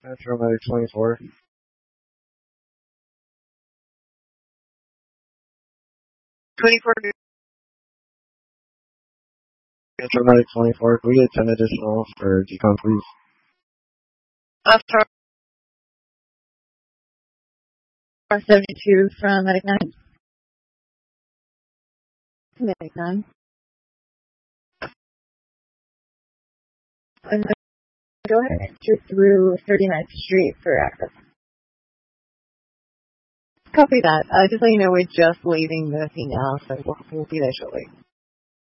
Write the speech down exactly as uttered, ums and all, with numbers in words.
Metro Medic twenty-four. twenty-four. Metro Medic twenty-four. Can we get ten additional for decon, please? After seventy-two from Medic nine. Medic nine. And go ahead through thirty-ninth Street for access. Copy that. Uh, just so you know, we're just leaving the scene now, so we'll, we'll be there shortly.